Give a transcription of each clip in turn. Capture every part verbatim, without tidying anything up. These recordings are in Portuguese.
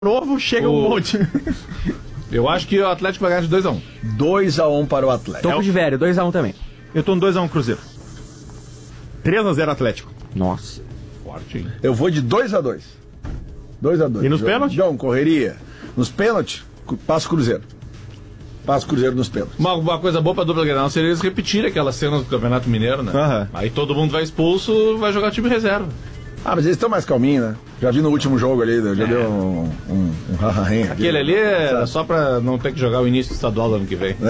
novo, chega O- um monte. Eu acho que o Atlético vai ganhar de dois a um. dois a um para o Atlético. Topo de velho, dois a um também. Eu tô no dois a um Cruzeiro. três a zero Atlético. Nossa. Forte, hein? Eu vou de dois a dois. dois a dois. E nos João- pênaltis? João, correria. Nos pênaltis, cu- passa o Cruzeiro. Passa o Cruzeiro nos pênaltis. Uma, uma coisa boa pra dupla Grenal seria eles repetirem aquelas cenas do Campeonato Mineiro, né? Aham. Aí todo mundo vai expulso, vai jogar time reserva. Ah, mas eles estão mais calminhos, né? Já vi no último jogo ali, já deu um, um, um ha-ha-hen aqui. Aquele ali é só pra não ter que jogar o início do estadual do ano que vem.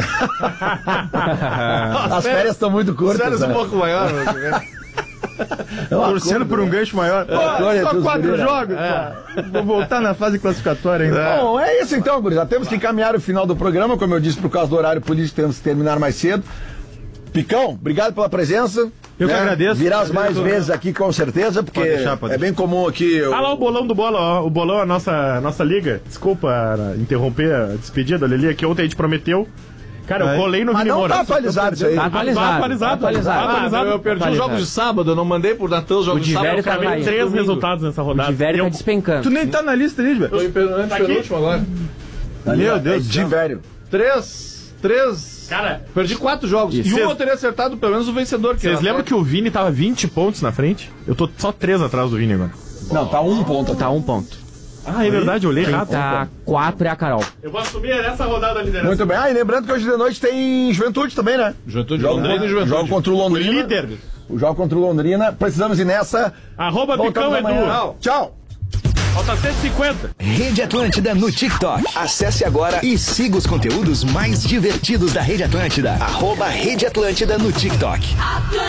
As férias estão muito curtas, Sério, né? um pouco maior. ano que vem. É um Torcendo acordo, por um né? gancho maior. Pô, Olha, só Deus quatro me livre. jogos. pô. Vou voltar na fase classificatória ainda. Bom, é isso então, gurizada. Temos que encaminhar o final do programa, como eu disse, por causa do horário político, temos que terminar mais cedo. Picão, obrigado pela presença. Eu que agradeço. Virás Agradeço. mais vezes aqui, com certeza, porque Pode deixar, pode é bem comum aqui. Eu... Ah lá o bolão do bola, ó. O bolão é a nossa, nossa liga. Desculpa interromper a despedida, Lelê, que ontem a gente prometeu. Cara, eu colei no Mas Vini não Moura. tá atualizado isso aí. Tá atualizado. Tá atualizado. Tá atualizado. Tá atualizado. Ah, eu perdi os Atualizado. jogos de sábado, eu não mandei por Natan os jogos O de sábado. Diverio eu tá acabei lá, de hein? Três domingo. resultados nessa O rodada. Diverio Eu- tá despencando. Tu nem tá na lista ali, Tô velho. em pen- Tá aqui? penúltimo agora. Meu Deus do de céu. velho. Três. Três. Cara, Perdi quatro jogos. E E, cês- um eu teria acertado pelo menos o vencedor. que vocês era lembram Atlético. que o Vini tava vinte pontos na frente? Eu tô só três atrás do Vini agora. Não, tá um ponto. Tá um ponto. Ah, é verdade, eu olhei Quem errado. tá quatro é a Carol. Eu vou assumir nessa rodada a liderança. Muito bem. Ah, e lembrando que hoje de noite tem Juventude também, né? Juventude, Jogo, Londrina e Juventude. jogo contra o Londrina. Líder. O jogo contra o Londrina. Precisamos ir nessa. Arroba Voltamos Picão amanhã. Edu. Tchau. Falta cento e cinquenta. Rede Atlântida no TikTok. Acesse agora e siga os conteúdos mais divertidos da Rede Atlântida. Arroba Rede Atlântida no TikTok.